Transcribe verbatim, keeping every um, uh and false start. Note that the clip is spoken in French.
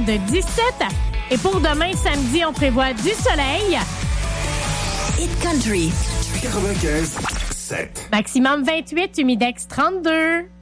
de dix-sept. Et pour demain, samedi, on prévoit du soleil. Hit Country. quatre-vingt-quinze sept. Maximum vingt-huit, humidex trente-deux.